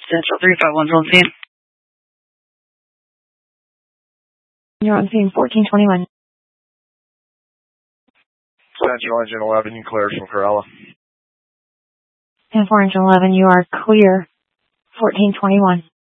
Central 351's on scene. You're on scene 1421. Central Engine 11, you cleared from Corella. And 4 Engine 11, you are clear. 1421.